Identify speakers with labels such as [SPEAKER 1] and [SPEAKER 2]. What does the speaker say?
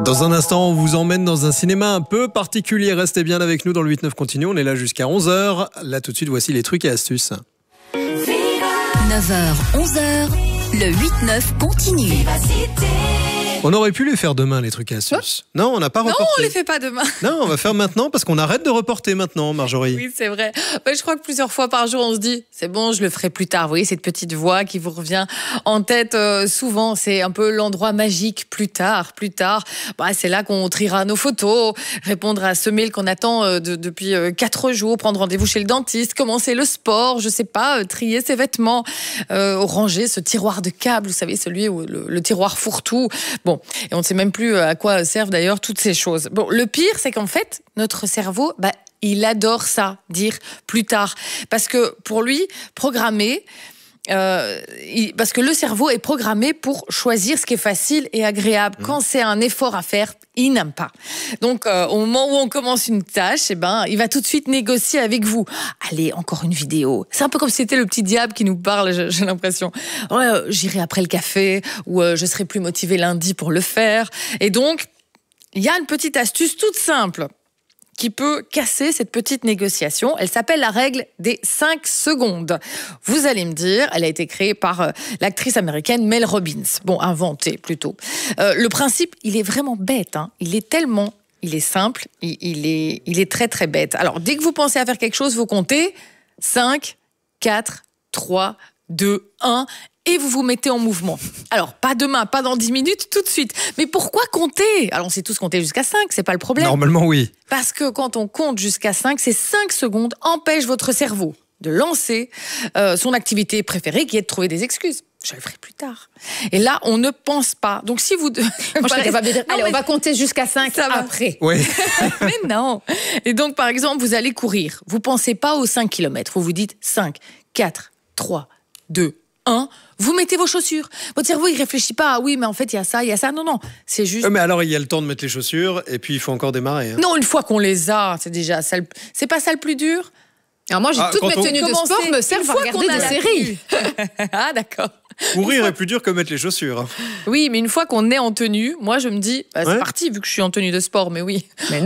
[SPEAKER 1] Dans un instant, on vous emmène dans un cinéma un peu particulier. Restez bien avec nous dans le 8-9 continu. On est là jusqu'à 11h. Là, tout de suite, voici les trucs et astuces.
[SPEAKER 2] 9h, 11h, le 8-9 continue.
[SPEAKER 1] On aurait pu les faire demain, les trucs et astuces. Non, on n'a pas reporté.
[SPEAKER 3] Non, on les fait pas demain.
[SPEAKER 1] Non, on va faire maintenant parce qu'on arrête de reporter maintenant, Marjorie.
[SPEAKER 3] Oui, c'est vrai. Je crois que plusieurs fois par jour, on se dit, c'est bon, je le ferai plus tard. Vous voyez, cette petite voix qui vous revient en tête souvent. C'est un peu l'endroit magique, plus tard. C'est là qu'on triera nos photos, répondre à ce mail qu'on attend depuis 4 jours, prendre rendez-vous chez le dentiste, commencer le sport, je sais pas, trier ses vêtements, ranger ce tiroir de câbles, vous savez, celui où le tiroir fourre-tout. Bon, et on ne sait même plus à quoi servent d'ailleurs toutes ces choses. Bon, le pire, c'est qu'en fait, notre cerveau, il adore ça, dire plus tard. Parce que pour lui, programmer, parce que le cerveau est programmé pour choisir ce qui est facile et agréable. Quand c'est un effort à faire, il n'aime pas. Donc, au moment où on commence une tâche, il va tout de suite négocier avec vous. Allez, encore une vidéo. C'est un peu comme si c'était le petit diable qui nous parle, j'ai l'impression. Ouais, j'irai après le café, ou je serai plus motivée lundi pour le faire. Et donc, il y a une petite astuce toute simple qui peut casser cette petite négociation. Elle s'appelle la règle des 5 secondes. Vous allez me dire, elle a été créée par l'actrice américaine Mel Robbins. Bon, inventée plutôt. Le principe, il est vraiment bête. Il est simple, il est très très bête. Alors, dès que vous pensez à faire quelque chose, vous comptez 5, 4, 3, 2, 1... et vous vous mettez en mouvement. Alors, pas demain, pas dans 10 minutes, tout de suite. Mais pourquoi compter ? Alors, on sait tous compter jusqu'à 5, c'est pas le problème.
[SPEAKER 1] Normalement, oui.
[SPEAKER 3] Parce que quand on compte jusqu'à 5, ces 5 secondes empêchent votre cerveau de lancer son activité préférée, qui est de trouver des excuses. Je le ferai plus tard. Et là, on ne pense pas. Donc, si vous...
[SPEAKER 4] Moi, je serais capable de dire, allez, on va compter jusqu'à 5 après.
[SPEAKER 1] Oui.
[SPEAKER 3] Mais non. Et donc, par exemple, vous allez courir. Vous pensez pas aux 5 km. Vous vous dites 5, 4, 3, 2, 1... vous mettez vos chaussures. Votre cerveau, il réfléchit pas. Ah oui, mais en fait, il y a ça. Non. C'est juste...
[SPEAKER 1] Mais alors, il y a le temps de mettre les chaussures et puis il faut encore démarrer.
[SPEAKER 3] Non, une fois qu'on les a, c'est déjà ça. C'est pas ça le plus dur ?
[SPEAKER 4] Alors moi, toutes mes tenues de sport me servent à regarder des séries.
[SPEAKER 3] Ah, d'accord.
[SPEAKER 1] Courir est plus dur que mettre les chaussures.
[SPEAKER 3] Oui, mais une fois qu'on est en tenue, moi, je me dis, c'est parti, vu que je suis en tenue de sport, mais oui.
[SPEAKER 4] Mais